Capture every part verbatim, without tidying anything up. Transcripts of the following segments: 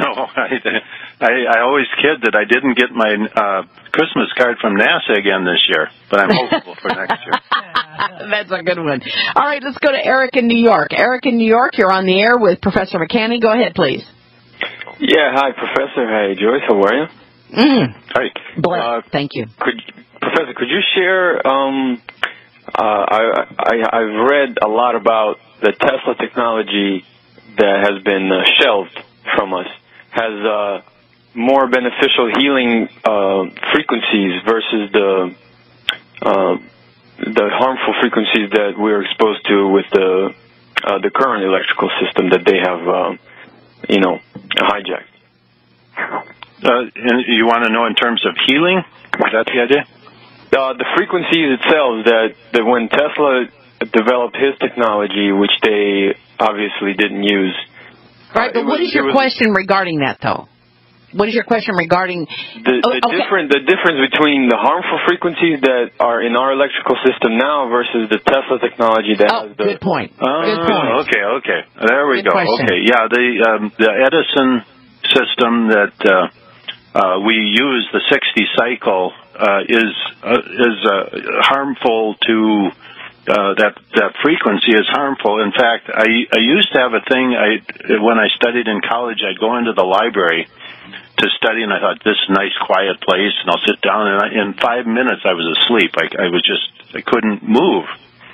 no. I, I, I always kid that I didn't get my uh, Christmas card from NASA again this year, but I'm hopeful for next year. That's a good one. All right, let's go to Eric in New York. Eric in New York, you're on the air with Professor McCanney. Go ahead, please. Yeah, hi, Professor. Hey, Joyce, how are you? Mm. Hi. Bless. Uh, Thank you. Could, Professor, could you share, um, uh, I, I, I've read a lot about the Tesla technology that has been uh, shelved from us, has uh, more beneficial healing uh, frequencies versus the uh, the harmful frequencies that we're exposed to with the uh, the current electrical system that they have, uh, you know, hijacked. Uh, and you want to know in terms of healing? Is that the idea? Uh, the frequencies itself, that, that when Tesla developed his technology, which they obviously didn't use. Right, but what was, is your was, question regarding that, though? What is your question regarding... The, the, oh, okay. different, the difference between the harmful frequencies that are in our electrical system now versus the Tesla technology that oh, has the... good point. Uh, good point. Okay, okay. There we good go. Question. Okay, yeah, the, um, the Edison system that uh, uh, we use, the sixty cycle, uh, is uh, is uh, harmful to... Uh, that that frequency is harmful. In fact, I I used to have a thing. I when I studied in college, I'd go into the library to study, and I thought, this is a nice, quiet place, and I'll sit down. And I, in five minutes, I was asleep. I, I was just I couldn't move,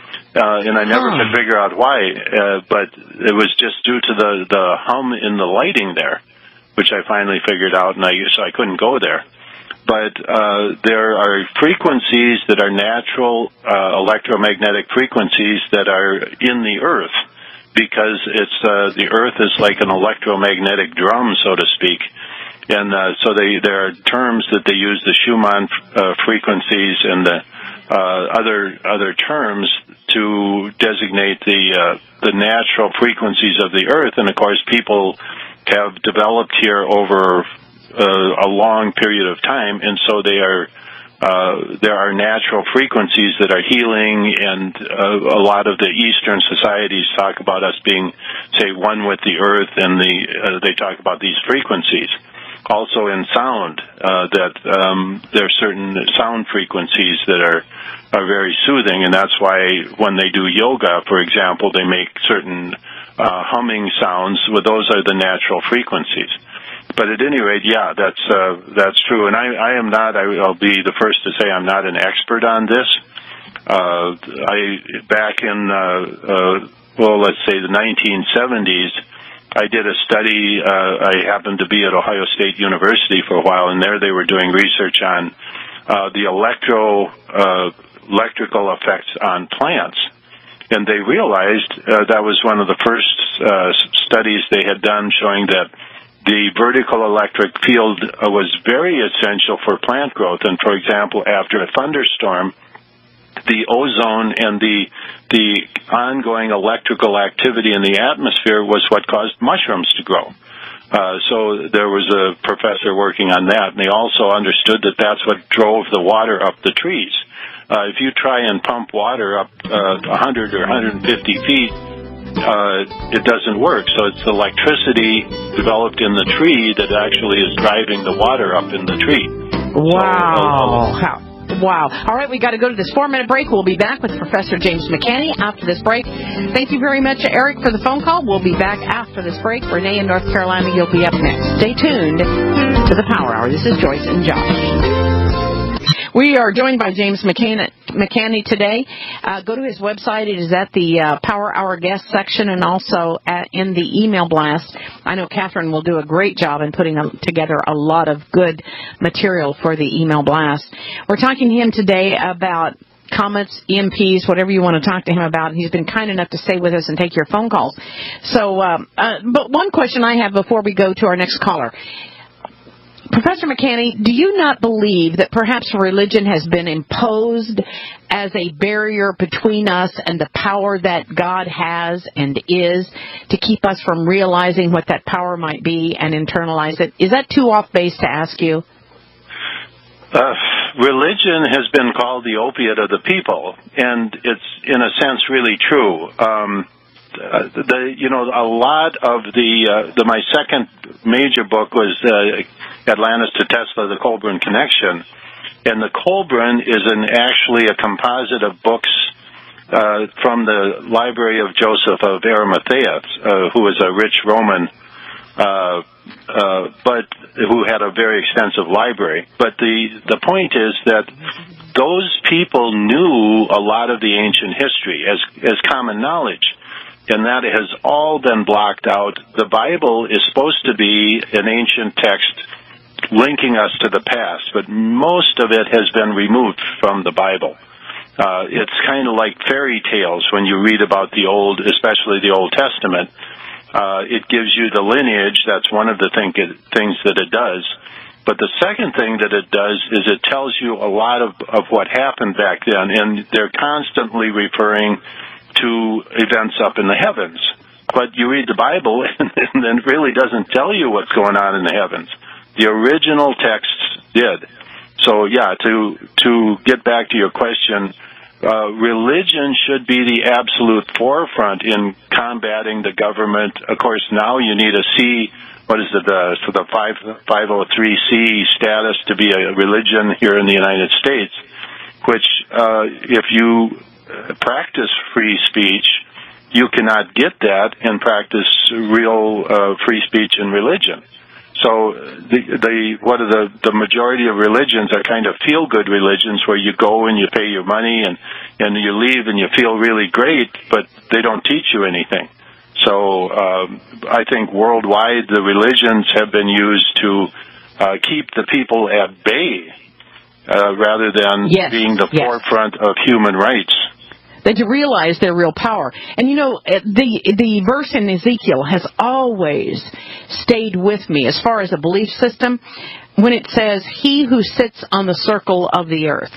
uh, and I never huh. could figure out why. Uh, but it was just due to the the hum in the lighting there, which I finally figured out, and I so I couldn't go there. But uh, there are frequencies that are natural uh, electromagnetic frequencies that are in the Earth, because it's uh, the Earth is like an electromagnetic drum, so to speak. And uh, so they, there are terms that they use, the Schumann uh, frequencies and the uh, other other terms to designate the uh, the natural frequencies of the Earth. And of course, people have developed here over Uh, a long period of time, and so they are. Uh, there are natural frequencies that are healing, and uh, a lot of the Eastern societies talk about us being, say, one with the Earth, and the uh, they talk about these frequencies. Also in sound, uh, that um, there are certain sound frequencies that are are very soothing, and that's why when they do yoga, for example, they make certain uh, humming sounds. Well, those are the natural frequencies. But at any rate, yeah, that's uh, that's true. And I, I am not, I, I'll be the first to say I'm not an expert on this. Uh, I back in, uh, uh, well, let's say the nineteen seventies, I did a study. Uh, I happened to be at Ohio State University for a while, and there they were doing research on uh, the electro uh, electrical effects on plants. And they realized uh, that was one of the first uh, studies they had done showing that the vertical electric field uh, was very essential for plant growth. And, for example, after a thunderstorm, the ozone and the the ongoing electrical activity in the atmosphere was what caused mushrooms to grow. Uh, so there was a professor working on that, and they also understood that that's what drove the water up the trees. Uh, if you try and pump water up uh, one hundred or one hundred fifty feet, Uh, it doesn't work. So it's electricity developed in the tree that actually is driving the water up in the tree. Wow. So, uh, How, wow. All right, we got to go to this four-minute break. We'll be back with Professor James McCanney after this break. Thank you very much, Eric, for the phone call. We'll be back after this break. Renee in North Carolina, you'll be up next. Stay tuned to the Power Hour. This is Joyce and Josh. We are joined by James McCanney today. Uh, go to his website. It is at the uh, Power Hour guest section and also at, in the email blast. I know Catherine will do a great job in putting a, together a lot of good material for the email blast. We're talking to him today about comets, E M Ps, whatever you want to talk to him about. He's been kind enough to stay with us and take your phone calls. So, um, uh, but one question I have before we go to our next caller. Professor McCanney, do you not believe that perhaps religion has been imposed as a barrier between us and the power that God has and is to keep us from realizing what that power might be and internalize it? Is that too off base to ask you? Uh, religion has been called the opiate of the people, and it's, in a sense, really true. Um, uh, the you know a lot of the uh, the my second major book was uh, Atlantis to Tesla: The Colburn Connection, and the Colburn is an actually a composite of books uh, from the library of Joseph of Arimathea, uh, who was a rich Roman. Uh, uh, but who had a very extensive library. But the the point is that those people knew a lot of the ancient history as as common knowledge, and that has all been blocked out. The Bible is supposed to be an ancient text linking us to the past, but most of it has been removed from the Bible. Uh, it's kind of like fairy tales when you read about the Old, especially the Old Testament. Uh, it gives you the lineage. That's one of the thing, things that it does. But the second thing that it does is it tells you a lot of, of what happened back then, and they're constantly referring to events up in the heavens. But you read the Bible, and, and it really doesn't tell you what's going on in the heavens. The original texts did. So, yeah, to to get back to your question, Uh, religion should be the absolute forefront in combating the government. Of course, now you need a C, what is it, uh, so the five oh three C status to be a religion here in the United States, which uh, if you practice free speech, you cannot get that and practice real uh, free speech in religion. So the the what are the the majority of religions are kind of feel good religions where you go and you pay your money and and you leave and you feel really great, but they don't teach you anything. So um, I think worldwide the religions have been used to uh, keep the people at bay uh, rather than yes. being the yes. forefront of human rights. Than to realize their real power. And you know, the the verse in Ezekiel has always stayed with me as far as a belief system when it says, "He who sits on the circle of the earth."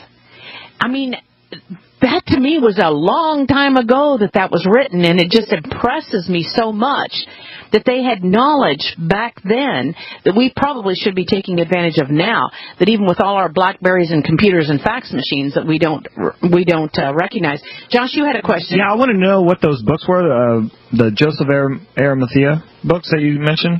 I mean, that to me was a long time ago that that was written, and it just impresses me so much that they had knowledge back then that we probably should be taking advantage of now, that even with all our Blackberries and computers and fax machines that we don't we don't uh, recognize. Josh, you had a question. Yeah, I want to know what those books were, uh, the Joseph Arimathea books that you mentioned.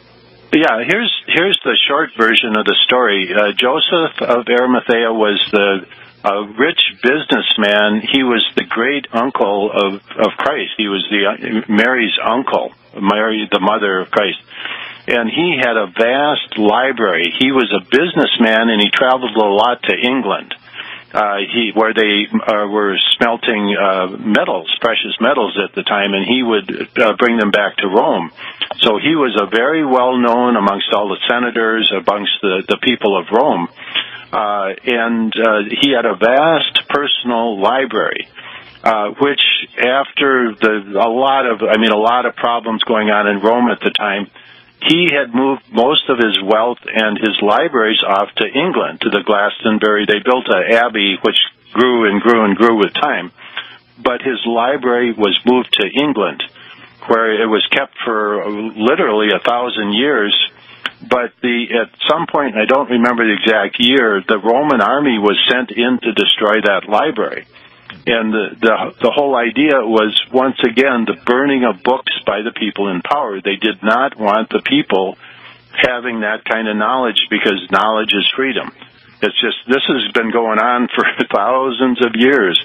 Yeah, here's here's the short version of the story. Uh, Joseph of Arimathea was the a rich businessman. He was the great uncle of, of Christ. He was the uh, Mary's uncle, Mary, the mother of Christ. And he had a vast library. He was a businessman, and he traveled a lot to England, uh, he, where they uh, were smelting uh, metals, precious metals at the time, and he would uh, bring them back to Rome. So he was a very well-known amongst all the senators, amongst the, the people of Rome. Uh, and uh, he had a vast personal library, uh, which after the a lot of, I mean, a lot of problems going on in Rome at the time, he had moved most of his wealth and his libraries off to England, to the Glastonbury. They built an abbey which grew and grew and grew with time. But his library was moved to England, where it was kept for literally a thousand years. But the at some point, I don't remember the exact year, the Roman army was sent in to destroy that library. And the, the the whole idea was, once again, the burning of books by the people in power. They did not want the people having that kind of knowledge, because knowledge is freedom. It's just, this has been going on for thousands of years.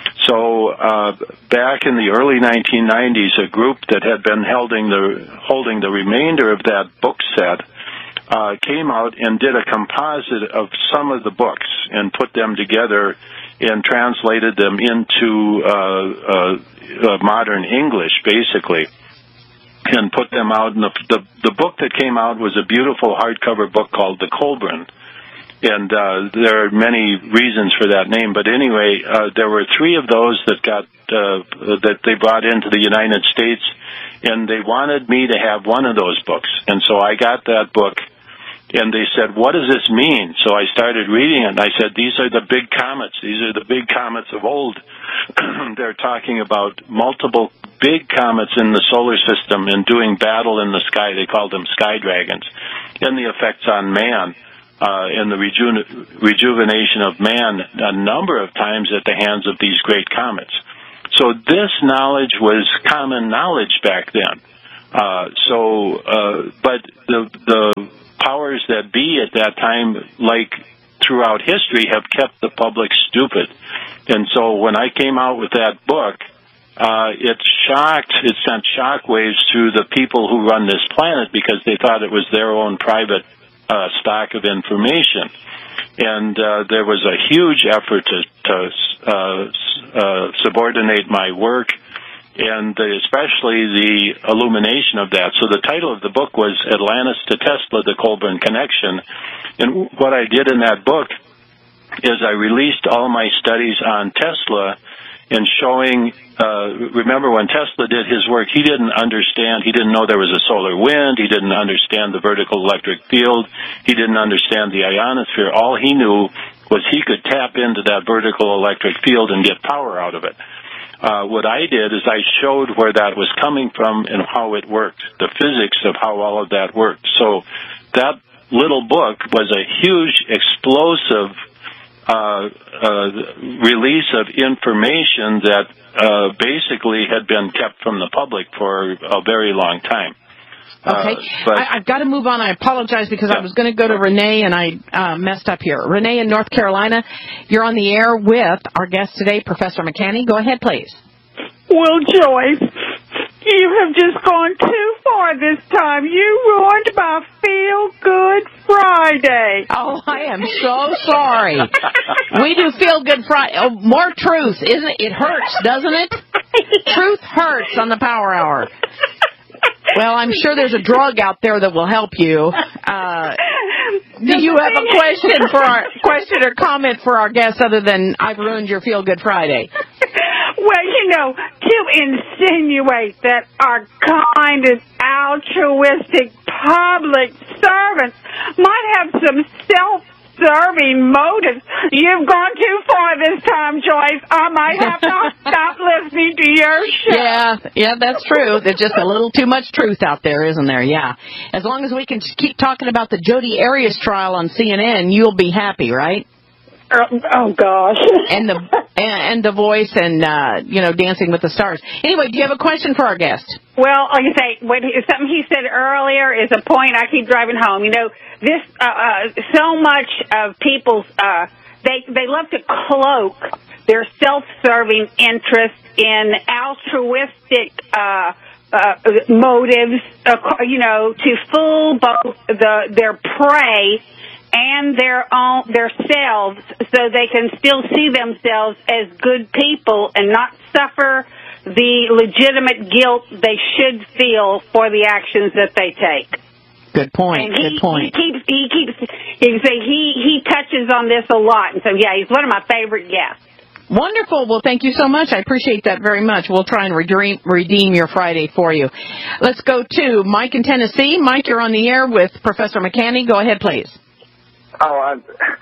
So uh, back in the early nineteen nineties, a group that had been holding the, holding the remainder of that book set Uh, came out and did a composite of some of the books and put them together and translated them into uh, uh, uh, modern English, basically, and put them out. And the, the the book that came out was a beautiful hardcover book called The Colburn, and uh, there are many reasons for that name. But anyway, uh, there were three of those that got uh, that they brought into the United States, and they wanted me to have one of those books, and so I got that book. And they said, "What does this mean?" So I started reading it, and I said, "These are the big comets. These are the big comets of old." They're talking about multiple big comets in the solar system and doing battle in the sky. They called them sky dragons. And the effects on man uh, and the reju- rejuvenation of man a number of times at the hands of these great comets. So this knowledge was common knowledge back then. Uh, so, uh, but the the powers that be at that time, like throughout history, have kept the public stupid. And so when I came out with that book, uh, it shocked, it sent shockwaves through the people who run this planet because they thought it was their own private uh, stock of information. And uh, there was a huge effort to, to uh, uh, subordinate my work, and the, especially the illumination of that. So the title of the book was Atlantis to Tesla, the Colburn Connection. And what I did in that book is I released all my studies on Tesla and showing, uh, remember when Tesla did his work, he didn't understand, he didn't know there was a solar wind, he didn't understand the vertical electric field, he didn't understand the ionosphere. All he knew was he could tap into that vertical electric field and get power out of it. Uh, what I did is I showed where that was coming from and how it worked, the physics of how all of that worked. So that little book was a huge, explosive Uh, uh, release of information that uh, basically had been kept from the public for a very long time. Okay. Uh, but, I, I've got to move on. I apologize because yeah. I was going to go to Renee and I uh, messed up here. Renee in North Carolina, you're on the air with our guest today, Professor McCanney. Go ahead, please. Well, Joyce, you have just gone too far this time. You ruined my Feel Good Friday. Oh, I am so sorry. We do Feel Good Friday. Oh, more truth, isn't it? It hurts, doesn't it? Truth hurts on the Power Hour. Well, I'm sure there's a drug out there that will help you. Uh, do you have a question for our question or comment for our guest other than I've ruined your Feel Good Friday? Well, you know, to insinuate that our kind and altruistic public servants might have some self-serving motives. You've gone too far this time, Joyce. I might have to stop listening to your show. Yeah, yeah, that's true. There's just a little too much truth out there, isn't there? Yeah. As long as we can keep talking about the Jodi Arias trial on C N N, you'll be happy, right? Uh, oh gosh. and the and, and the Voice and uh, you know, Dancing with the Stars. Anyway, do you have a question for our guest? Well, like I say, what he, something he said earlier is a point I keep driving home. You know, this uh, uh, so much of people's uh, they they love to cloak their self-serving interest in altruistic uh, uh, motives. Uh, you know, to fool both the their prey and their own themselves, so they can still see themselves as good people and not suffer the legitimate guilt they should feel for the actions that they take. Good point. And he, Good point. He keeps he keeps he say he he touches on this a lot, and so yeah, he's one of my favorite guests. Wonderful. Well, thank you so much. I appreciate that very much. We'll try and redeem, redeem your Friday for you. Let's go to Mike in Tennessee. Mike, you're on the air with Professor McCanney. Go ahead, please. Oh, I,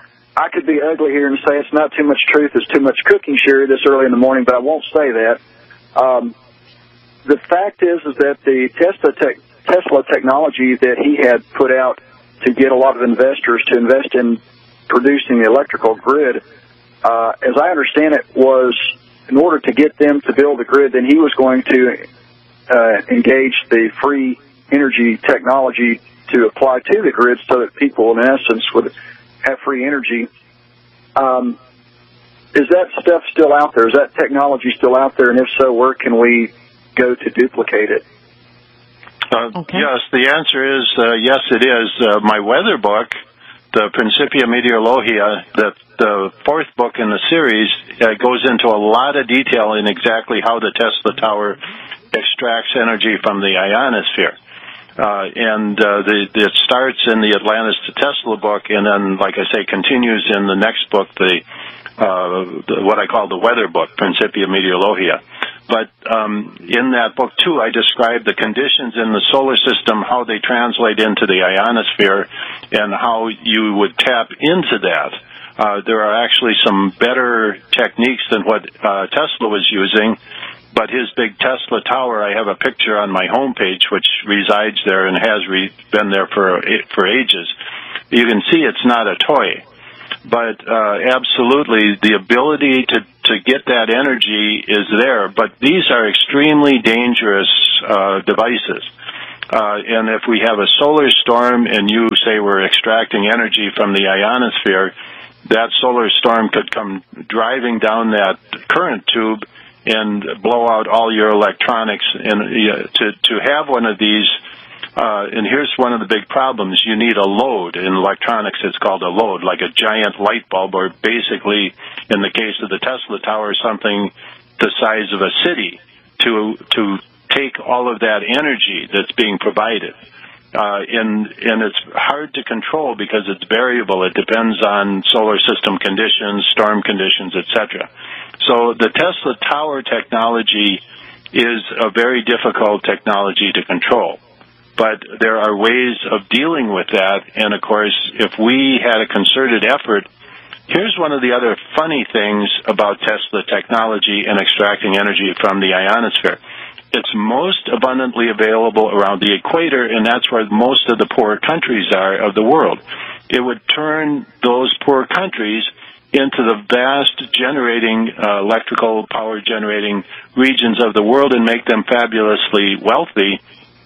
I could be ugly here and say it's not too much truth, it's too much cooking sure this early in the morning, but I won't say that. Um, the fact is, is that the Tesla, te- Tesla technology that he had put out to get a lot of investors to invest in producing the electrical grid, uh, as I understand it, was in order to get them to build the grid, then he was going to uh, engage the free energy technology to apply to the grid so that people, in essence, would have free energy. Um, is that stuff still out there? Is that technology still out there? And if so, where can we go to duplicate it? Uh, okay. Yes, the answer is uh, yes, it is. Uh, my weather book, the Principia Meteorologia, the, the fourth book in the series, uh, goes into a lot of detail in exactly how the Tesla Tower extracts energy from the ionosphere. Uh, and uh, the, it starts in the Atlantis to Tesla book, and then, like I say, continues in the next book, the, uh, the what I call the weather book, Principia Meteorologia. But um, in that book, too, I describe the conditions in the solar system, how they translate into the ionosphere, and how you would tap into that. Uh, there are actually some better techniques than what uh, Tesla was using. But his big Tesla tower, I have a picture on my homepage, which resides there and has re- been there for for ages. You can see it's not a toy. But uh, absolutely, the ability to, to get that energy is there. But these are extremely dangerous uh, devices. Uh, and if we have a solar storm and you say we're extracting energy from the ionosphere, that solar storm could come driving down that current tube and blow out all your electronics. And uh, to, to have one of these, uh, and here's one of the big problems, you need a load. In electronics, it's called a load, like a giant light bulb, or basically, in the case of the Tesla Tower, something the size of a city to to take all of that energy that's being provided. Uh, and, and it's hard to control because it's variable. It depends on solar system conditions, storm conditions, et cetera. So the Tesla Tower technology is a very difficult technology to control. But there are ways of dealing with that. And, of course, if we had a concerted effort, here's one of the other funny things about Tesla technology and extracting energy from the ionosphere. It's most abundantly available around the equator, and that's where most of the poor countries are of the world. It would turn those poor countries into the vast generating, uh, electrical power generating regions of the world and make them fabulously wealthy,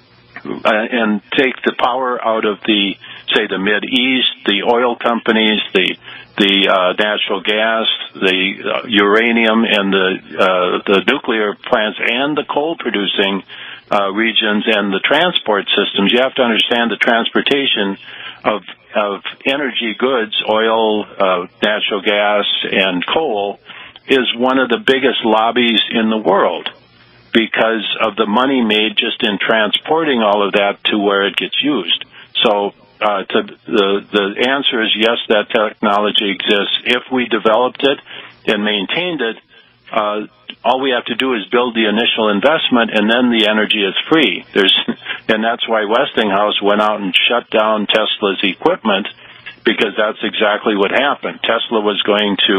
uh, and take the power out of the, say, the Mideast, the oil companies, the the uh, natural gas, the uh, uranium, and the uh, the nuclear plants, and the coal-producing uh, regions, and the transport systems. You have to understand the transportation of of energy goods, oil, uh, natural gas, and coal, is one of the biggest lobbies in the world because of the money made just in transporting all of that to where it gets used. So Uh, to, the the answer is yes, that technology exists. If we developed it and maintained it, uh, all we have to do is build the initial investment, and then the energy is free. There's, and that's why Westinghouse went out and shut down Tesla's equipment, because that's exactly what happened. Tesla was going to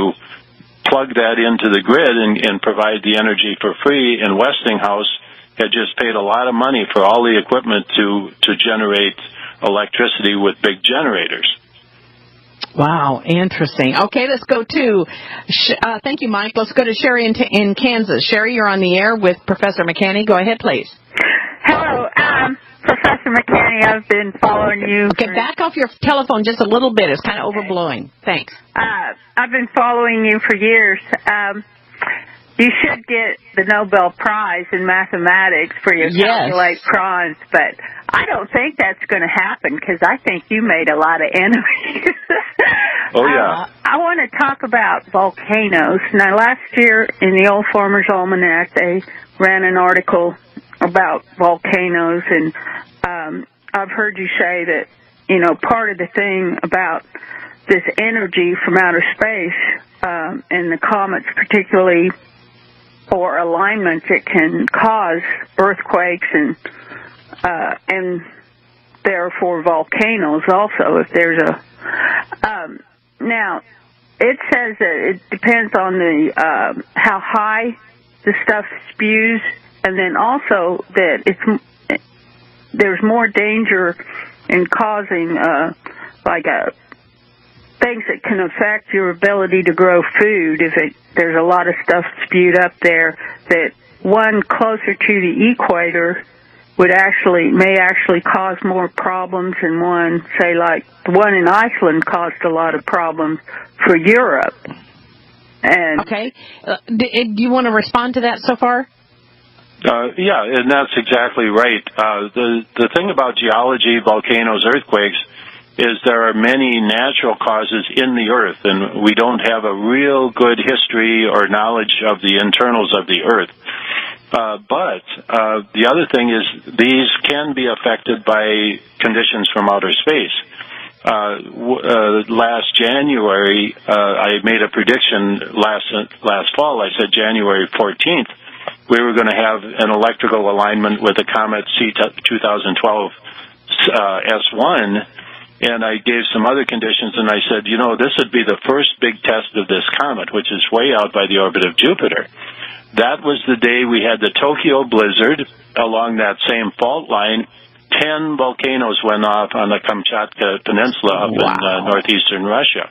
plug that into the grid and, and provide the energy for free, and Westinghouse had just paid a lot of money for all the equipment to to generate electricity with big generators. Wow, interesting. Okay, let's go to, uh, thank you, Mike. Let's go to Sherry in, in Kansas. Sherry, you're on the air with Professor McKinney. Go ahead, please. Hello, um, Professor McKinney. I've been following you. Okay, for, back off your telephone just a little bit. It's kind of okay. Overblowing. Thanks. Uh, I've been following you for years. Um, You should get the Nobel Prize in mathematics for your yes. calculate crons, but I don't think that's going to happen because I think you made a lot of enemies. Oh, yeah. Uh, I want to talk about volcanoes. Now, last year in the Old Farmer's Almanac, they ran an article about volcanoes, and um, I've heard you say that, you know, part of the thing about this energy from outer space um, and the comets particularly, or alignments, it can cause earthquakes and uh, and therefore volcanoes also. If there's a um, now, it says that it depends on the uh, how high the stuff spews, and then also that it's there's more danger in causing uh, like a things that can affect your ability to grow food if it there's a lot of stuff spewed up there, that one closer to the equator would actually may actually cause more problems than one, say, like the one in Iceland caused a lot of problems for Europe. And okay, uh, do, do you want to respond to that so far? Uh, yeah, and that's exactly right. Uh, the the thing about geology, volcanoes, earthquakes, is there are many natural causes in the earth, and we don't have a real good history or knowledge of the internals of the earth. Uh, but uh, the other thing is these can be affected by conditions from outer space. Uh, w- uh, last January, uh, I made a prediction last last fall. I said January fourteenth, we were going to have an electrical alignment with the comet C twenty twelve uh, S one, and I gave some other conditions, and I said, you know, this would be the first big test of this comet, which is way out by the orbit of Jupiter. That was the day we had the Tokyo blizzard along that same fault line. Ten volcanoes went off on the Kamchatka Peninsula up wow. in uh, northeastern Russia.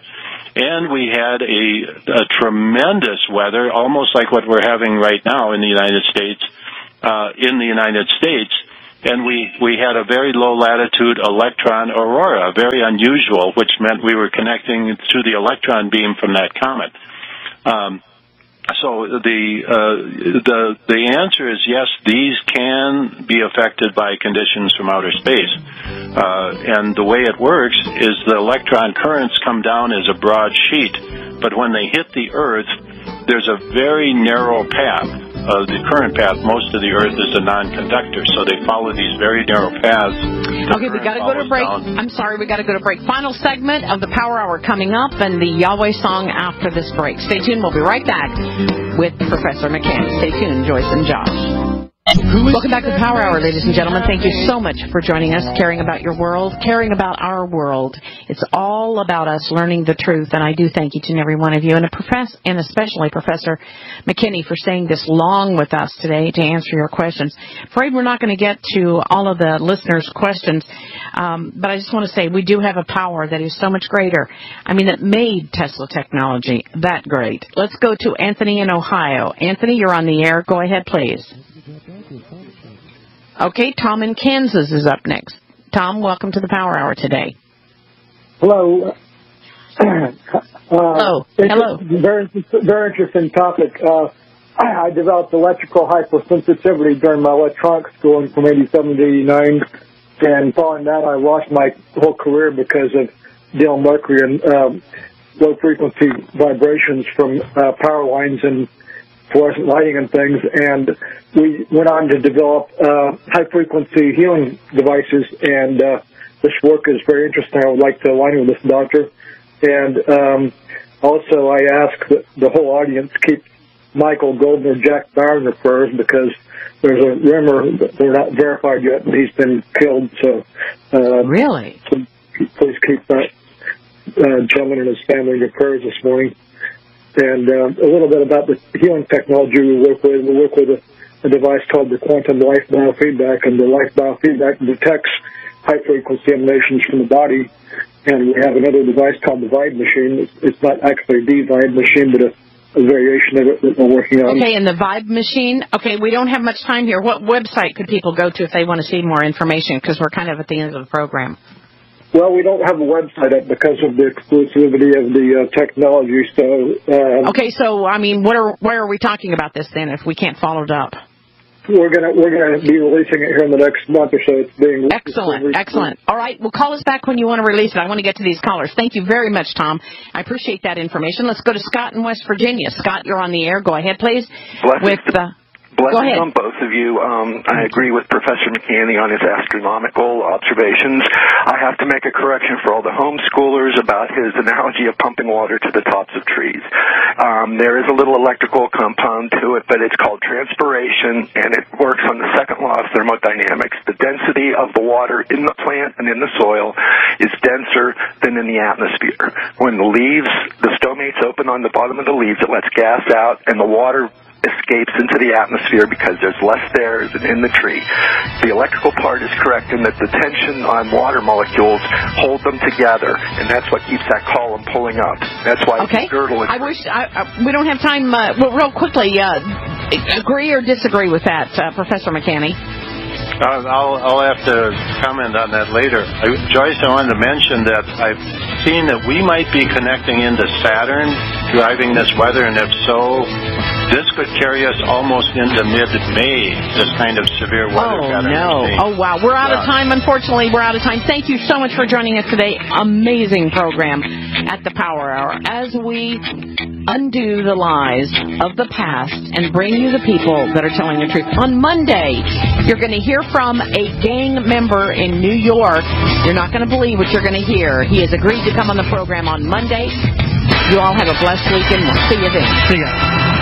And we had a, a tremendous weather, almost like what we're having right now in the United States, uh, in the United States. And we, we had a very low latitude electron aurora, very unusual, which meant we were connecting to the electron beam from that comet. Um, so the, uh, the, the answer is yes, these can be affected by conditions from outer space. Uh, and the way it works is the electron currents come down as a broad sheet, but when they hit the Earth, there's a very narrow path. Uh, the current path, most of the Earth is a non-conductor, so they follow these very narrow paths. Okay, we got to go to break. Down. I'm sorry, we got to go to break. Final segment of the Power Hour coming up, and the Yahweh song after this break. Stay tuned. We'll be right back with Professor McCann. Stay tuned, Joyce and Josh. Welcome back to the Power Hour, ladies and gentlemen. Thank you so much for joining us, caring about your world, caring about our world. It's all about us learning the truth, and I do thank each and every one of you, and, a profess- and especially Professor McKinney for staying this long with us today to answer your questions. Afraid we're not going to get to all of the listeners' questions, um, but I just want to say we do have a power that is so much greater. I mean, that made Tesla technology that great. Let's go to Anthony in Ohio. Anthony, you're on the air. Go ahead, please. Okay, Tom in Kansas is up next. Tom, welcome to the Power Hour today. Hello. uh, Hello. Hello. Very, very interesting topic. Uh, I developed electrical hypersensitivity during my electronics schooling from eighty-seven to eighty-nine, and following that, I lost my whole career because of dealing mercury and um, low-frequency vibrations from uh, power lines and fluorescent lighting and things, and we went on to develop uh, high-frequency healing devices, and uh, this work is very interesting. I would like to align with this doctor. And um, also I ask that the whole audience keep Michael Goldner, Jack Bauer in their prayers, because there's a rumor that they're not verified yet, and he's been killed. So uh, Really? So please keep that uh, gentleman and his family in your prayers this morning. And uh, a little bit about the healing technology we work with. We work with a, a device called the Quantum Life Biofeedback, and the Life Biofeedback detects high-frequency emanations from the body. And we have another device called the Vibe Machine. It's, it's not actually the Vibe Machine, but a, a variation of it that we're working on. Okay, and the Vibe Machine. Okay, we don't have much time here. What website could people go to if they want to see more information? Because we're kind of at the end of the program. Well, we don't have a website up because of the exclusivity of the uh, technology. So, uh, okay, so I mean, what are where are we talking about this then? If we can't follow it up, we're gonna we're gonna be releasing it here in the next month or so. It's being excellent, excellent. All right, well, call us back when you want to release it. I want to get to these callers. Thank you very much, Tom. I appreciate that information. Let's go to Scott in West Virginia. Scott, you're on the air. Go ahead, please. Blessings. With uh, Blessings on both of you. Um, I agree with Professor McCanny on his astronomical observations. I have to make a correction for all the homeschoolers about his analogy of pumping water to the tops of trees. Um, there is a little electrical compound to it, but it's called transpiration, and it works on the second law of thermodynamics. The density of the water in the plant and in the soil is denser than in the atmosphere. When the leaves, the stomates open on the bottom of the leaves, it lets gas out, and the water escapes into the atmosphere because there's less there than in the tree. The electrical part is correct in that the tension on water molecules hold them together, and that's what keeps that column pulling up. That's why okay. the girdle is... I wish... I, I, we don't have time... Uh, well, real quickly, uh, agree or disagree with that, uh, Professor McCanny? Uh, I'll, I'll have to comment on that later. I, Joyce, I wanted to mention that I've seen that we might be connecting into Saturn, driving this weather, and if so, this could carry us almost into mid-May, this kind of severe weather oh, pattern. Oh, no. Oh, wow. We're out yeah. of time, unfortunately. We're out of time. Thank you so much for joining us today. Amazing program at the Power Hour as we undo the lies of the past and bring you the people that are telling the truth. On Monday, you're going to hear from a gang member in New York. You're not going to believe what you're going to hear. He has agreed to come on the program on Monday. You all have a blessed weekend. We'll see you then. See ya.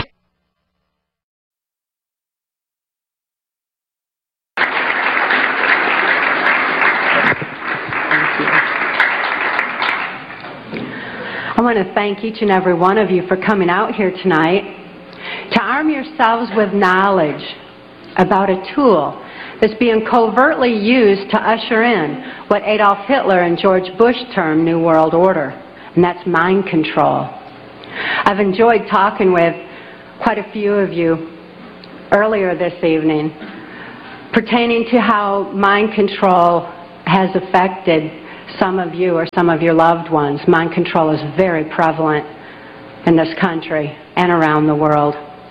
I want to thank each and every one of you for coming out here tonight to arm yourselves with knowledge about a tool that's being covertly used to usher in what Adolf Hitler and George Bush termed New World Order. and that's mind control. I've enjoyed talking with quite a few of you earlier this evening pertaining to how mind control has affected some of you or some of your loved ones. Mind control is very prevalent in this country and around the world.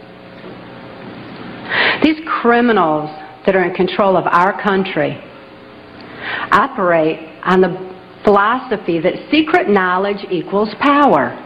These criminals that are in control of our country operate on the philosophy that secret knowledge equals power.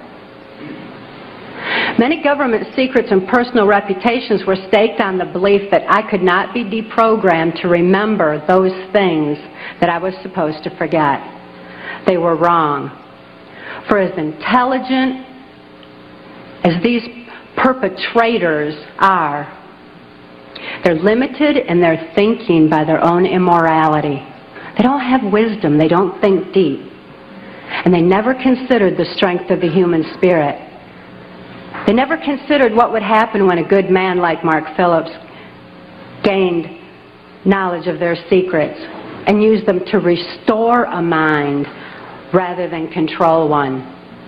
Many government secrets and personal reputations were staked on the belief that I could not be deprogrammed to remember those things that I was supposed to forget. They were wrong. For as intelligent as these perpetrators are, they're limited in their thinking by their own immorality. They don't have wisdom. They don't think deep. And they never considered the strength of the human spirit. They never considered what would happen when a good man like Mark Phillips gained knowledge of their secrets and used them to restore a mind rather than control one.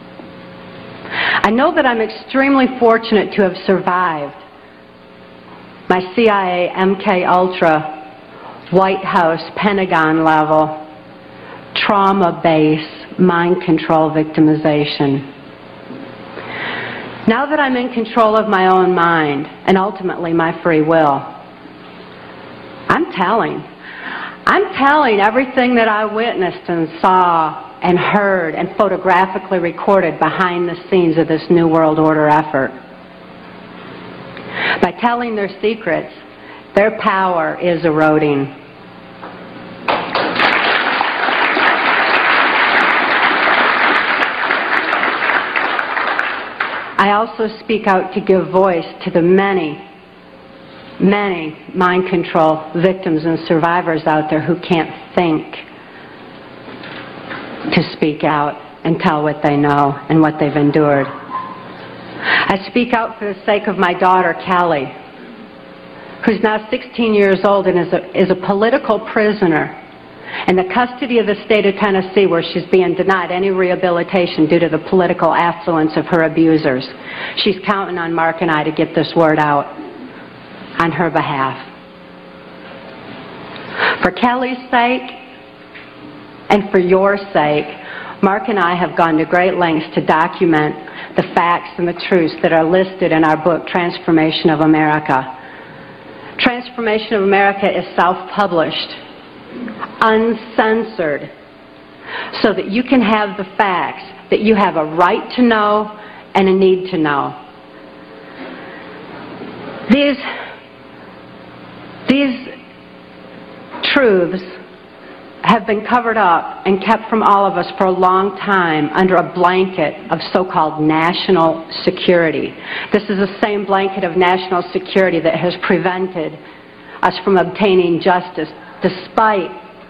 I know that I'm extremely fortunate to have survived my C I A, M K Ultra, White House, Pentagon level, trauma-based mind control victimization. Now that I'm in control of my own mind and ultimately my free will, I'm telling. I'm telling everything that I witnessed and saw and heard and photographically recorded behind the scenes of this New World Order effort. By telling their secrets, their power is eroding. I also speak out to give voice to the many, many mind control victims and survivors out there who can't think to speak out and tell what they know and what they've endured. I speak out for the sake of my daughter, Kelly, who's now sixteen years old and is a, is a political prisoner in the custody of the state of Tennessee, where she's being denied any rehabilitation due to the political affluence of her abusers. She's counting on Mark and I to get this word out on her behalf. For Kelly's sake and for your sake, Mark and I have gone to great lengths to document the facts and the truths that are listed in our book, Transformation of America. Transformation of America is self-published, uncensored, so that you can have the facts that you have a right to know and a need to know. These, these truths have been covered up and kept from all of us for a long time under a blanket of so-called national security. This is the same blanket of national security that has prevented us from obtaining justice despite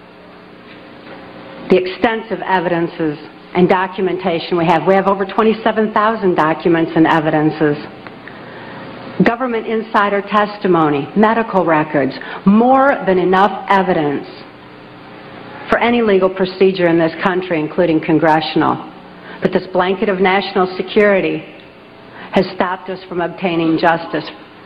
the extensive evidences and documentation we have. We have over twenty-seven thousand documents and evidences. Government insider testimony, medical records, more than enough evidence for any legal procedure in this country, including congressional. But this blanket of national security has stopped us from obtaining justice.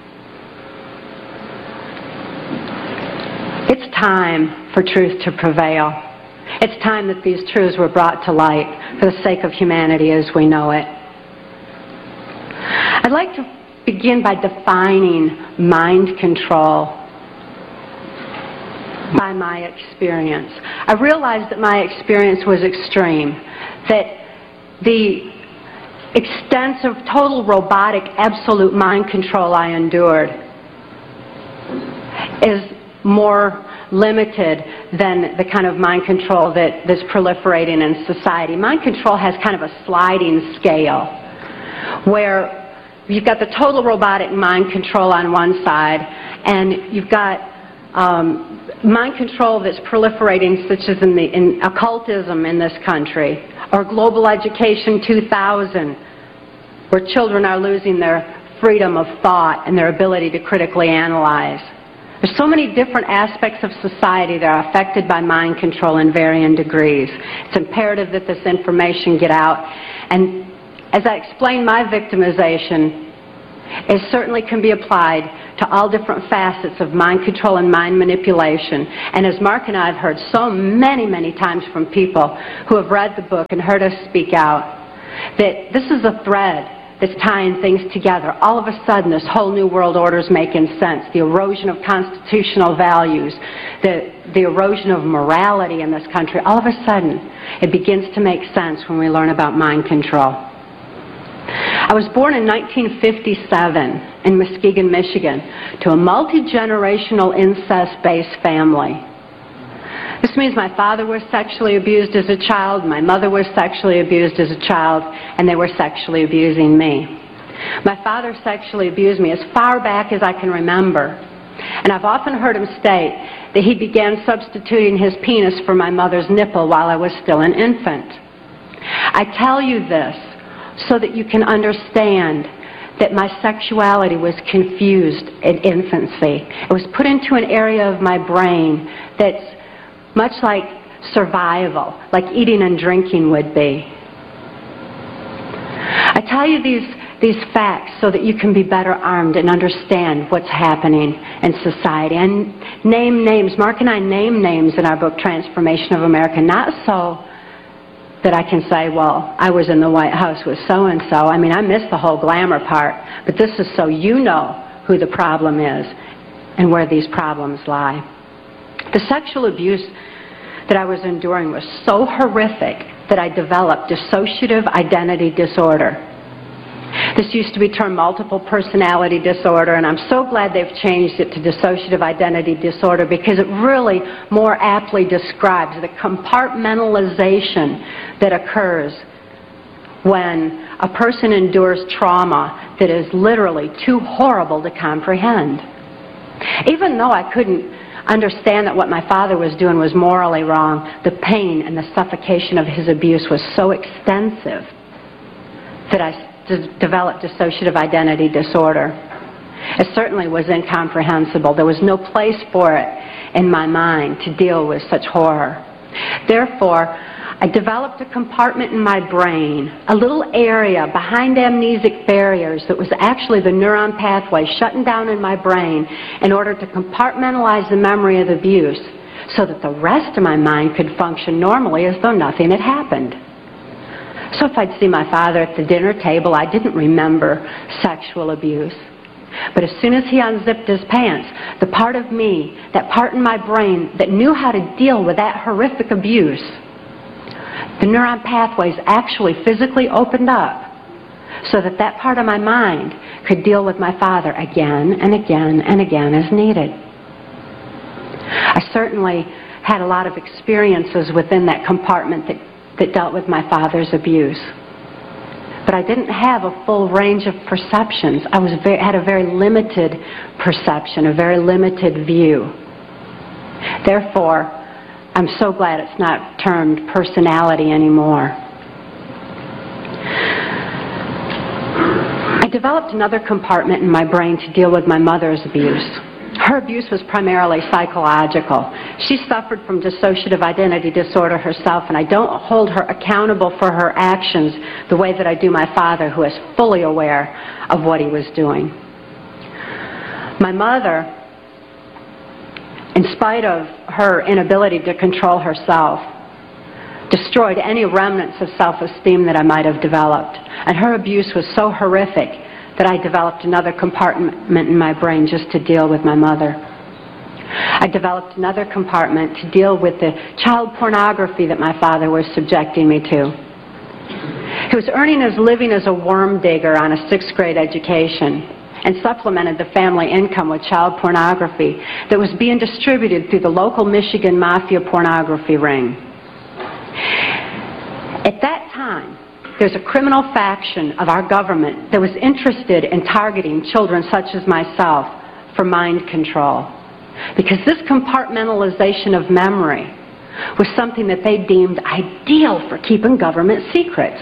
It's time for truth to prevail. It's time that these truths were brought to light for the sake of humanity as we know it. I'd like to begin by defining mind control by my experience. I realized that my experience was extreme, that the extensive, total robotic, absolute mind control I endured is more limited than the kind of mind control that, that's proliferating in society. Mind control has kind of a sliding scale where you've got the total robotic mind control on one side, and you've got um, mind control that's proliferating, such as in, the, in occultism in this country, or Global Education two thousand, where children are losing their freedom of thought and their ability to critically analyze. There's so many different aspects of society that are affected by mind control in varying degrees. It's imperative that this information get out. And as I explained my victimization, it certainly can be applied to all different facets of mind control and mind manipulation. And as Mark and I have heard so many, many times from people who have read the book and heard us speak out, that this is a thread that's tying things together. All of a sudden, this whole new world order is making sense. The erosion of constitutional values, the, the erosion of morality in this country, all of a sudden, it begins to make sense when we learn about mind control. I was born in nineteen fifty-seven in Muskegon, Michigan, to a multi-generational incest-based family. This means my father was sexually abused as a child, my mother was sexually abused as a child, and they were sexually abusing me. My father sexually abused me as far back as I can remember, and I've often heard him state that he began substituting his penis for my mother's nipple while I was still an infant. I tell you this so that you can understand that my sexuality was confused in infancy. It was put into an area of my brain that's much like survival, like eating and drinking would be. I tell you these, these facts so that you can be better armed and understand what's happening in society. And name names. Mark and I name names in our book, Transformation of America, not so that I can say, well, I was in the White House with so-and-so. I mean, I missed the whole glamour part, but this is so you know who the problem is and where these problems lie. The sexual abuse that I was enduring was so horrific that I developed dissociative identity disorder. This used to be termed multiple personality disorder, and I'm so glad they've changed it to dissociative identity disorder because it really more aptly describes the compartmentalization that occurs when a person endures trauma that is literally too horrible to comprehend. Even though I couldn't understand that what my father was doing was morally wrong, the pain and the suffocation of his abuse was so extensive that I d- developed dissociative identity disorder. It certainly was incomprehensible. There was no place for it in my mind to deal with such horror. Therefore, I developed a compartment in my brain, a little area behind amnesic barriers that was actually the neuron pathway shutting down in my brain in order to compartmentalize the memory of the abuse so that the rest of my mind could function normally as though nothing had happened. So if I'd see my father at the dinner table, I didn't remember sexual abuse. But as soon as he unzipped his pants, the part of me, that part in my brain that knew how to deal with that horrific abuse, the neuron pathways actually physically opened up so that that part of my mind could deal with my father again and again and again as needed. I certainly had a lot of experiences within that compartment that, that dealt with my father's abuse. But I didn't have a full range of perceptions. I was very, had a very limited perception, a very limited view. Therefore, I'm so glad it's not termed personality anymore. I developed another compartment in my brain to deal with my mother's abuse. Her abuse was primarily psychological. She suffered from dissociative identity disorder herself, and I don't hold her accountable for her actions the way that I do my father, who is fully aware of what he was doing. My mother, in spite of her inability to control herself, destroyed any remnants of self-esteem that I might have developed. And her abuse was so horrific that I developed another compartment in my brain just to deal with my mother. I developed another compartment to deal with the child pornography that my father was subjecting me to. He was earning his living as a worm digger on a sixth grade education and supplemented the family income with child pornography that was being distributed through the local Michigan mafia pornography ring. At that time, there's a criminal faction of our government that was interested in targeting children such as myself for mind control, because this compartmentalization of memory was something that they deemed ideal for keeping government secrets.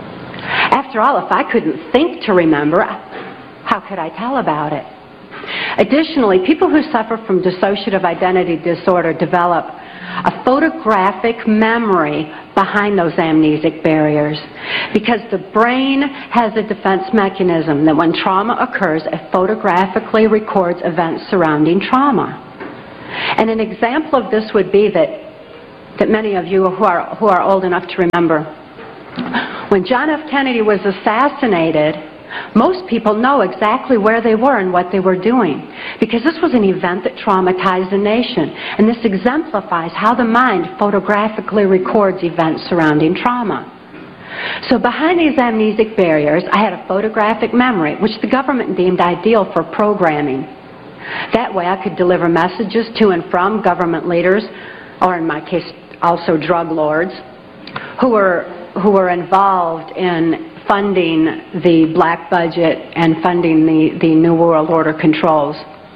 After all, if I couldn't think to remember, how could I tell about it? Additionally, people who suffer from dissociative identity disorder develop a photographic memory behind those amnesic barriers, because the brain has a defense mechanism that when trauma occurs, it photographically records events surrounding trauma. And an example of this would be that, that many of you who are, who are old enough to remember, when John F. Kennedy was assassinated, most people know exactly where they were and what they were doing, because this was an event that traumatized a nation, and this exemplifies how the mind photographically records events surrounding trauma. So behind these amnesic barriers, I had a photographic memory, which the government deemed ideal for programming. That way I could deliver messages to and from government leaders, or in my case also drug lords, who were, who were involved in funding the black budget and funding the, the New World Order controls.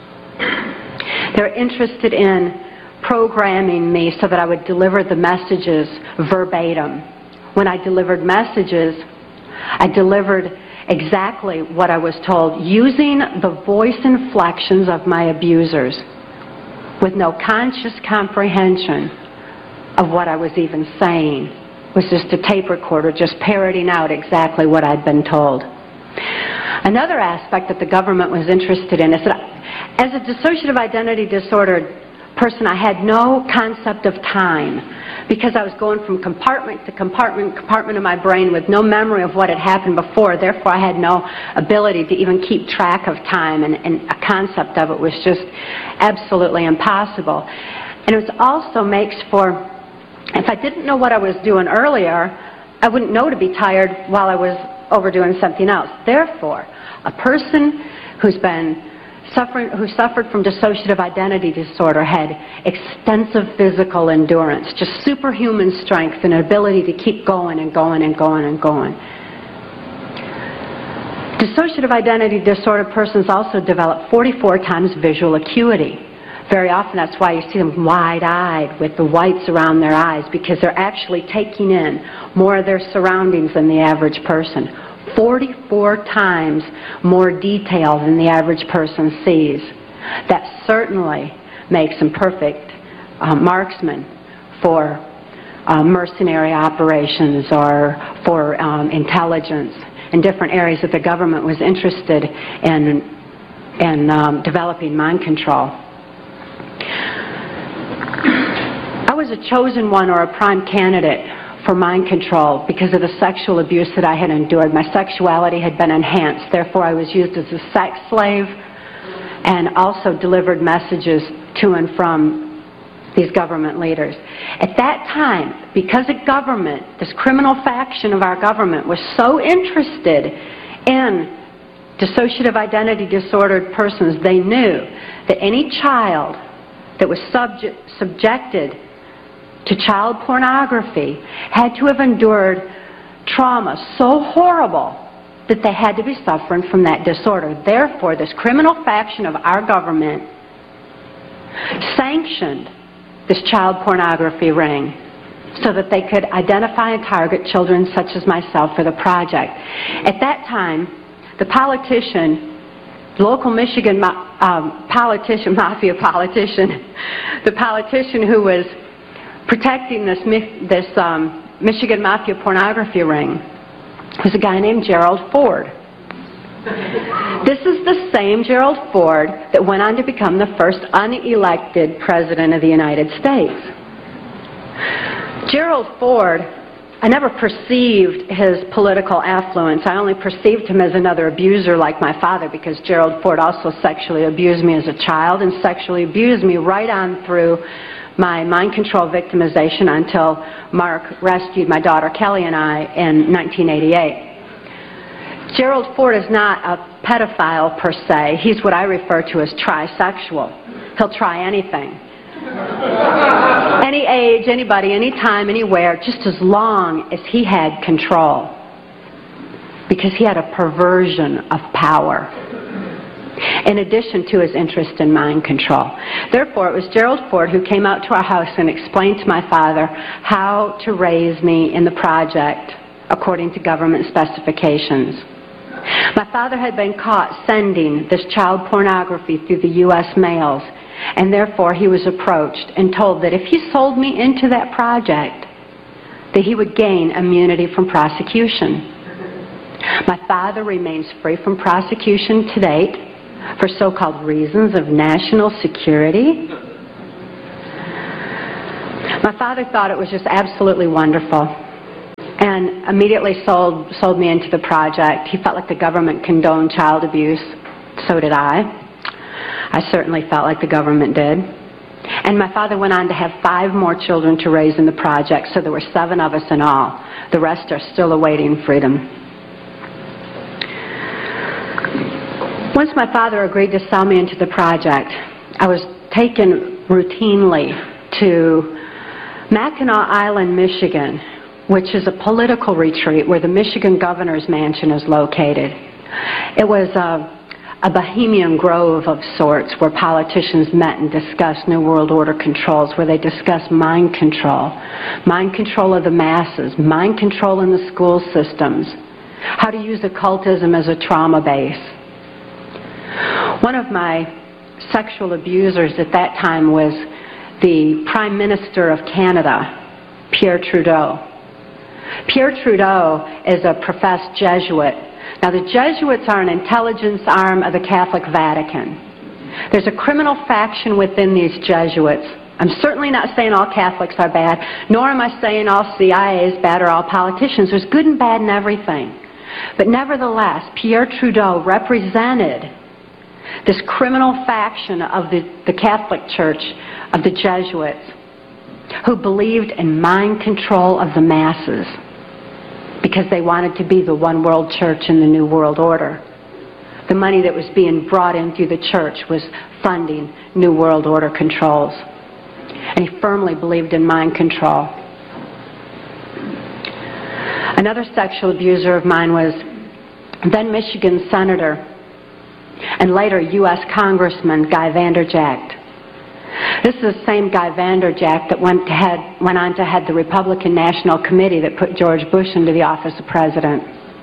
They're interested in programming me so that I would deliver the messages verbatim. When I delivered messages, I delivered exactly what I was told, using the voice inflections of my abusers, with no conscious comprehension of what I was even saying. It was just a tape recorder just parroting out exactly what I'd been told. Another aspect that the government was interested in is that as a dissociative identity disordered person, I had no concept of time, because I was going from compartment to compartment, compartment of my brain with no memory of what had happened before. Therefore, I had no ability to even keep track of time, and, and a concept of it was just absolutely impossible. And it also makes for, if I didn't know what I was doing earlier, I wouldn't know to be tired while I was overdoing something else. Therefore, a person who's been suffering, who suffered from dissociative identity disorder had extensive physical endurance, just superhuman strength and ability to keep going and going and going and going. Dissociative identity disorder persons also develop forty-four times visual acuity. Very often that's why you see them wide-eyed with the whites around their eyes, because they're actually taking in more of their surroundings than the average person. forty-four times more detail than the average person sees. That certainly makes them perfect uh, marksmen for uh, mercenary operations or for um, intelligence in different areas that the government was interested in, in um, developing mind control. I was a chosen one, or a prime candidate, for mind control because of the sexual abuse that I had endured. My sexuality had been enhanced. Therefore, I was used as a sex slave and also delivered messages to and from these government leaders. At that time, because the government, this criminal faction of our government, was so interested in dissociative identity disordered persons, they knew that any child that was subject, subjected to child pornography had to have endured trauma so horrible that they had to be suffering from that disorder. Therefore, this criminal faction of our government sanctioned this child pornography ring so that they could identify and target children such as myself for the project. At that time, the politician, local Michigan um, politician, mafia politician, the politician who was protecting this, this um, Michigan mafia pornography ring was a guy named Gerald Ford. This is the same Gerald Ford that went on to become the first unelected president of the United States. Gerald Ford, I never perceived his political affluence. I only perceived him as another abuser like my father, because Gerald Ford also sexually abused me as a child and sexually abused me right on through my mind control victimization until Mark rescued my daughter Kelly and I in nineteen eighty-eight. Gerald Ford is not a pedophile per se. He's what I refer to as trisexual. He'll try anything. Any age, anybody, anytime, anywhere, just as long as he had control. Because he had a perversion of power, in addition to his interest in mind control. Therefore, it was Gerald Ford who came out to our house and explained to my father how to raise me in the project according to government specifications. My father had been caught sending this child pornography through the U S mails, and therefore he was approached and told that if he sold me into that project, that he would gain immunity from prosecution. My father remains free from prosecution to date for so-called reasons of national security. My father thought it was just absolutely wonderful and immediately sold sold me into the project. He felt like the government condoned child abuse. So did I. I certainly felt like the government did. And my father went on to have five more children to raise in the project, so there were seven of us in all. The rest are still awaiting freedom. Once my father agreed to sell me into the project, I was taken routinely to Mackinac Island, Michigan, which is a political retreat where the Michigan governor's mansion is located. It was a, a bohemian grove of sorts where politicians met and discussed New World Order controls, where they discussed mind control, mind control of the masses, mind control in the school systems, how to use occultism as a trauma base. One of my sexual abusers at that time was the Prime Minister of Canada, Pierre Trudeau. Pierre Trudeau is a professed Jesuit. Now, the Jesuits are an intelligence arm of the Catholic Vatican. There's a criminal faction within these Jesuits. I'm certainly not saying all Catholics are bad, nor am I saying all C I A is bad or all politicians. There's good and bad in everything. But nevertheless, Pierre Trudeau represented this criminal faction of the, the Catholic Church, of the Jesuits, who believed in mind control of the masses because they wanted to be the one world church in the New World Order. The money that was being brought in through the church was funding New World Order controls. And he firmly believed in mind control. Another sexual abuser of mine was then Michigan Senator and later U S Congressman Guy Vanderjagt. This is the same Guy Vanderjagt that went, to head, went on to head the Republican National Committee that put George Bush into the office of president.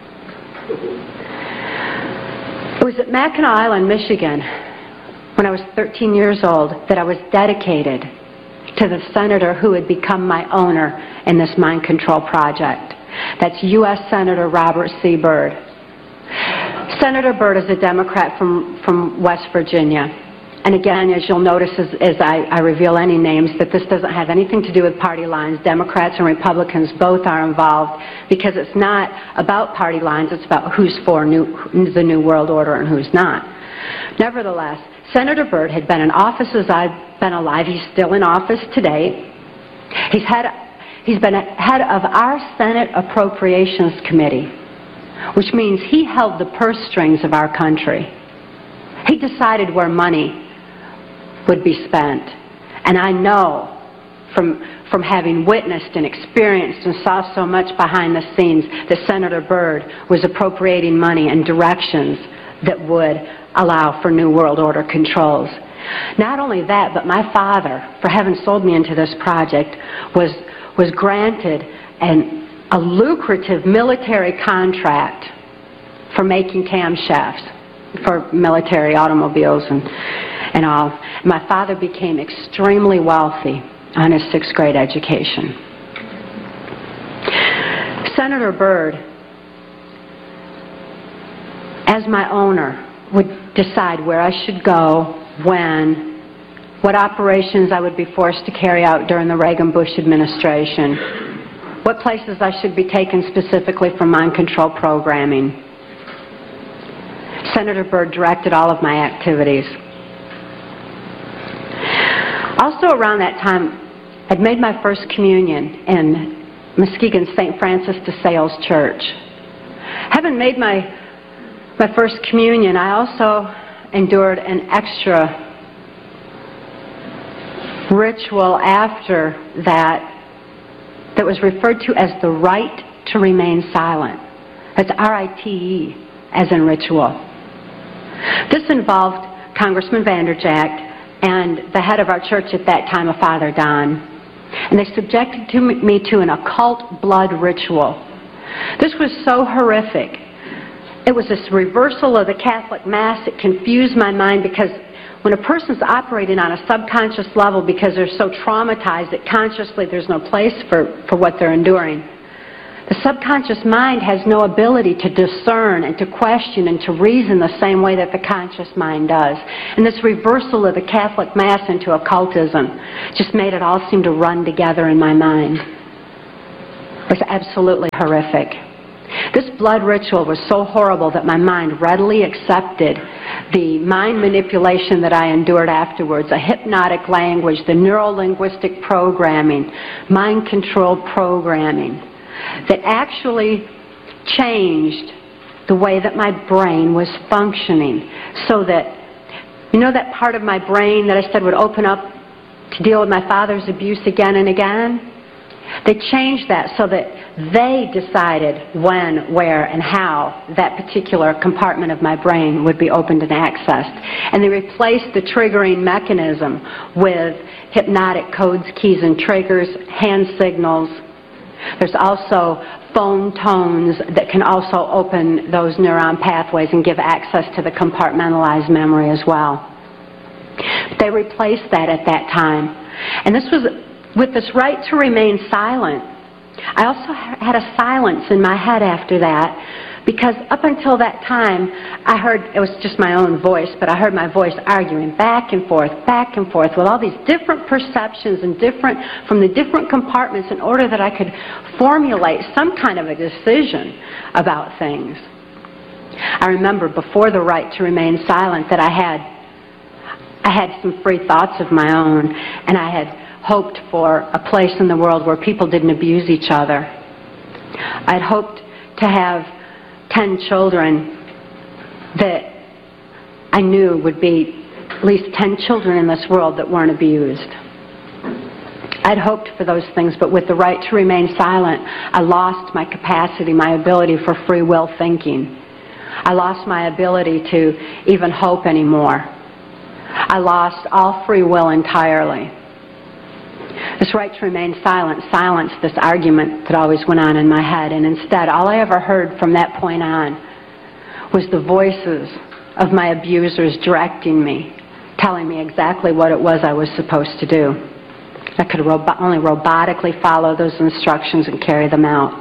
It was at Mackinac Island, Michigan, when I was thirteen years old, that I was dedicated to the senator who had become my owner in this mind control project. That's U S Senator Robert C. Byrd. Senator Byrd is a Democrat from, from West Virginia. And again, as you'll notice as, as I, I reveal any names, that this doesn't have anything to do with party lines. Democrats and Republicans both are involved because it's not about party lines, it's about who's for new, the New World Order and who's not. Nevertheless, Senator Byrd had been in office as I've been alive. He's still in office today. He's, had, he's been head of our Senate Appropriations Committee, which means he held the purse strings of our country. He decided where money would be spent. And I know from, from having witnessed and experienced and saw so much behind the scenes that Senator Byrd was appropriating money in directions that would allow for New World Order controls. Not only that, but my father, for having sold me into this project, was, was granted an, a lucrative military contract for making camshafts for military automobiles and, and all. My father became extremely wealthy on his sixth grade education. Senator Byrd, as my owner, would decide where I should go, when, what operations I would be forced to carry out during the Reagan-Bush administration, what places I should be taken specifically for mind control programming. Senator Byrd directed all of my activities. Also around that time, I'd made my first communion in Muskegon's Saint Francis de Sales Church. Having made my, my first communion, I also endured an extra ritual after that that was referred to as the rite to remain silent. That's R I T E, as in ritual. This involved Congressman Vanderjagt and the head of our church at that time, a Father Don. And they subjected to me to an occult blood ritual. This was so horrific it was this reversal of the Catholic Mass. It confused my mind because when a person's operating on a subconscious level because they're so traumatized that consciously there's no place for, for what they're enduring, the subconscious mind has no ability to discern and to question and to reason the same way that the conscious mind does. And this reversal of the Catholic Mass into occultism just made it all seem to run together in my mind. It was absolutely horrific. This blood ritual was so horrible that my mind readily accepted the mind manipulation that I endured afterwards, a hypnotic language, the neuro-linguistic programming, mind-controlled programming, that actually changed the way that my brain was functioning. So that, you know that part of my brain that I said would open up to deal with my father's abuse again and again? They changed that so that they decided when, where, and how that particular compartment of my brain would be opened and accessed. And they replaced the triggering mechanism with hypnotic codes, keys, and triggers, hand signals. There's also phone tones that can also open those neuron pathways and give access to the compartmentalized memory as well. They replaced that at that time. And this was with this right to remain silent. I also had a silence in my head after that, because up until that time, I heard, it was just my own voice, but I heard my voice arguing back and forth, back and forth, with all these different perceptions and different, from the different compartments in order that I could formulate some kind of a decision about things. I remember before the right to remain silent that I had, I had some free thoughts of my own, and I had hoped for a place in the world where people didn't abuse each other. I'd hoped to have ten children that I knew would be at least ten children in this world that weren't abused. I'd hoped for those things, but with the right to remain silent, I lost my capacity, my ability for free will thinking. I lost my ability to even hope anymore. I lost all free will entirely. This right to remain silent silenced this argument that always went on in my head, and instead all I ever heard from that point on was the voices of my abusers directing me, telling me exactly what it was I was supposed to do. I could robo- only robotically follow those instructions and carry them out.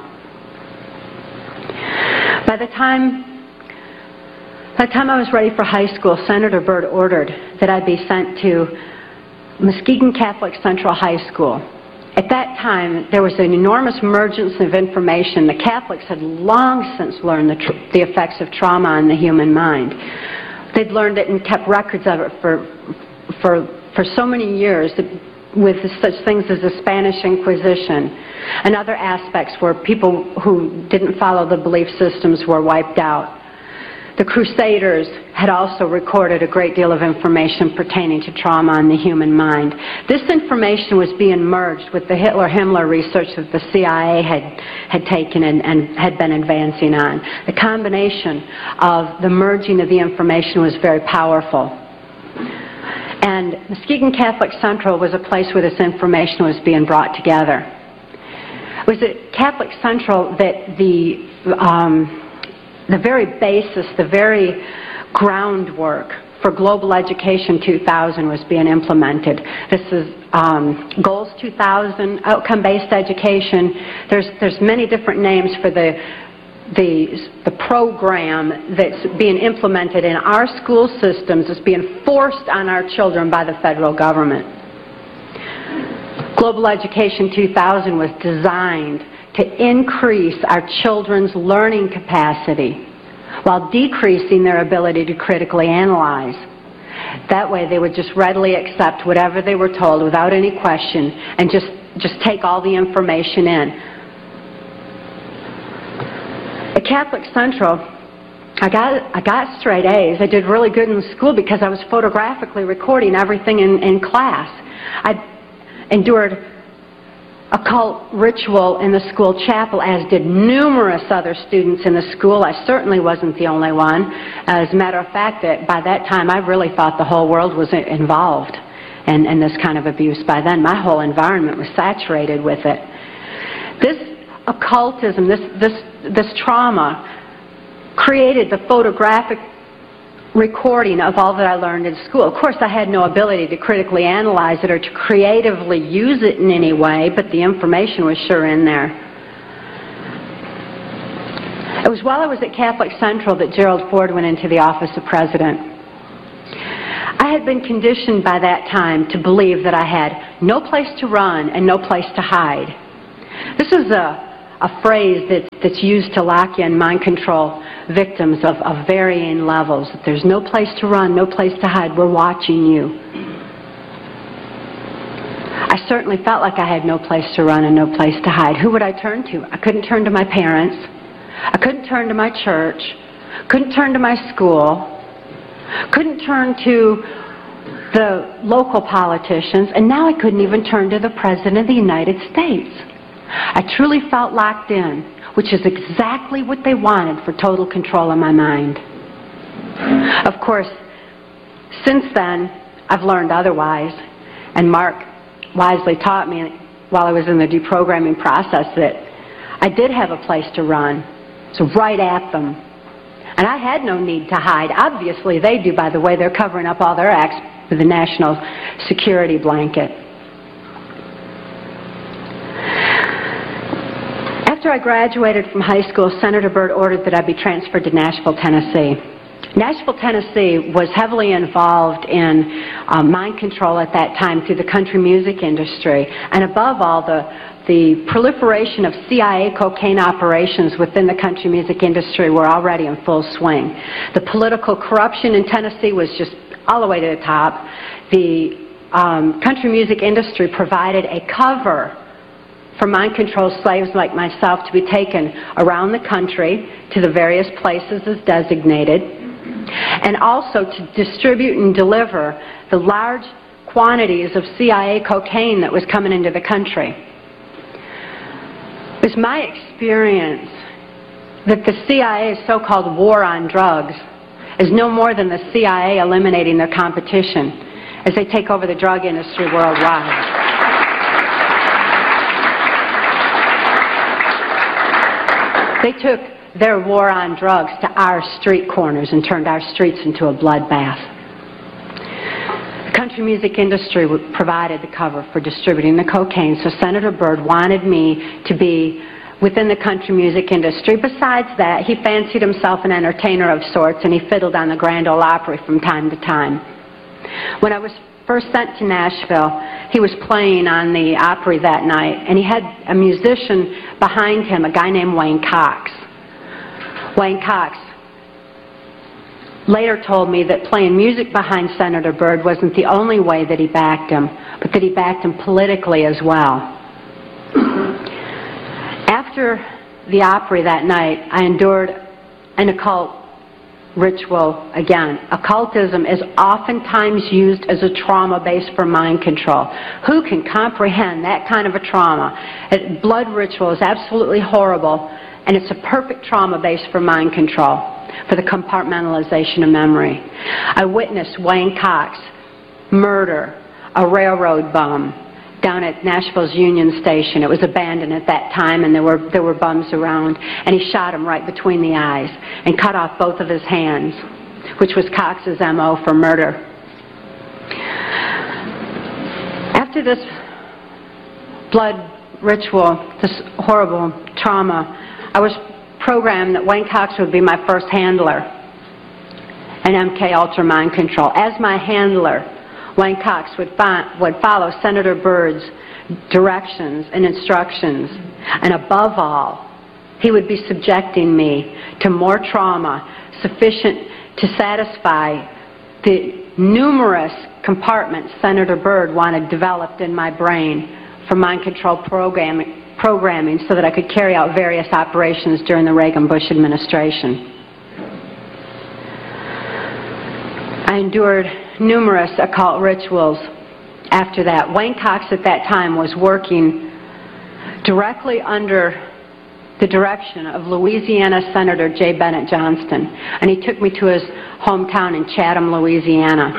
By the time by the time I was ready for high school, Senator Byrd ordered that I be sent to Muskegon Catholic Central High School. At that time, there was an enormous emergence of information. The Catholics had long since learned the, tr- the effects of trauma on the human mind. They'd learned it and kept records of it for, for, for so many years, with such things as the Spanish Inquisition and other aspects where people who didn't follow the belief systems were wiped out. The Crusaders had also recorded a great deal of information pertaining to trauma on the human mind. This information was being merged with the Hitler-Himmler research that the C I A had, had taken and, and had been advancing on. The combination of the merging of the information was very powerful. And Muskegon Catholic Central was a place where this information was being brought together. It was at Catholic Central that the um, the very basis, the very groundwork for Global Education two thousand was being implemented. This is um, Goals two thousand, outcome-based education. There's there's many different names for the the the program that's being implemented in our school systems. It's being forced on our children by the federal government. Global Education two thousand was designed to increase our children's learning capacity while decreasing their ability to critically analyze. That way they would just readily accept whatever they were told without any question and just, just take all the information in. At Catholic Central, I got, I got straight A's. I did really good in school because I was photographically recording everything in, in class. I endured occult ritual in the school chapel, as did numerous other students in the school. I certainly wasn't the only one. As a matter of fact, that by that time I really thought the whole world was involved in, in this kind of abuse. By then my whole environment was saturated with it. This occultism, this, this, this trauma created the photographic recording of all that I learned in school. Of course, I had no ability to critically analyze it or to creatively use it in any way, but the information was sure in there. It was while I was at Catholic Central that Gerald Ford went into the office of president. I had been conditioned by that time to believe that I had no place to run and no place to hide. This is a a phrase that, that's used to lock in mind control victims of, of varying levels. There's no place to run, no place to hide, we're watching you. I certainly felt like I had no place to run and no place to hide. Who would I turn to? I couldn't turn to my parents. I couldn't turn to my church. Couldn't turn to my school. Couldn't turn to the local politicians. And now I couldn't even turn to the President of the United States. I truly felt locked in, which is exactly what they wanted for total control of my mind. Of course, since then, I've learned otherwise, and Mark wisely taught me while I was in the deprogramming process that I did have a place to run, so right at them. And I had no need to hide. Obviously, they do, by the way. They're covering up all their acts with the national security blanket. After I graduated from high school, Senator Byrd ordered that I be transferred to Nashville, Tennessee. Nashville, Tennessee was heavily involved in uh, mind control at that time through the country music industry, and above all, the, the proliferation of C I A cocaine operations within the country music industry were already in full swing. The political corruption in Tennessee was just all the way to the top. The um, country music industry provided a cover for mind-controlled slaves like myself to be taken around the country to the various places as designated, and also to distribute and deliver the large quantities of C I A cocaine that was coming into the country. It was my experience that the C I A's so-called war on drugs is no more than the C I A eliminating their competition as they take over the drug industry worldwide. They took their war on drugs to our street corners and turned our streets into a bloodbath. The country music industry provided the cover for distributing the cocaine, so Senator Byrd wanted me to be within the country music industry. Besides that, he fancied himself an entertainer of sorts, and he fiddled on the Grand Ole Opry from time to time. When I was first sent to Nashville, he was playing on the Opry that night, and he had a musician behind him, a guy named Wayne Cox. Wayne Cox later told me that playing music behind Senator Byrd wasn't the only way that he backed him, but that he backed him politically as well. After the Opry that night, I endured an occult ritual again. Occultism is oftentimes used as a trauma base for mind control. Who can comprehend that kind of a trauma? A blood ritual is absolutely horrible, and it's a perfect trauma base for mind control, for the compartmentalization of memory. I witnessed Wayne Cox murder a railroad bum down at Nashville's Union Station. It was abandoned at that time, and there were there were bums around, and he shot him right between the eyes and cut off both of his hands, which was Cox's M O for murder. After this blood ritual, this horrible trauma, I was programmed that Wayne Cox would be my first handler in M K Ultra Mind Control. As my handler, Wayne Cox would, fi- would follow Senator Byrd's directions and instructions, and above all, he would be subjecting me to more trauma sufficient to satisfy the numerous compartments Senator Byrd wanted developed in my brain for mind control programming, programming so that I could carry out various operations during the Reagan-Bush administration. I endured numerous occult rituals after that. Wayne Cox at that time was working directly under the direction of Louisiana Senator J. Bennett Johnston, and he took me to his hometown in Chatham, Louisiana.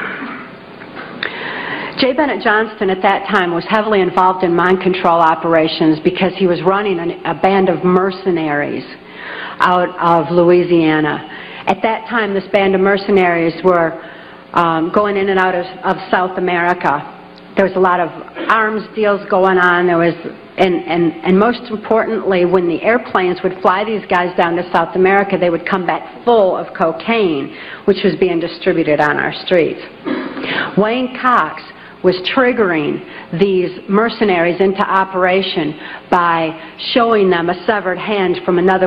J. Bennett Johnston at that time was heavily involved in mind control operations because he was running an, a band of mercenaries out of Louisiana. At that time, this band of mercenaries were um, going in and out of, of South America. There was a lot of arms deals going on. There was, and, and, and most importantly, when the airplanes would fly these guys down to South America, they would come back full of cocaine, which was being distributed on our streets. Wayne Cox was triggering these mercenaries into operation by showing them a severed hand from another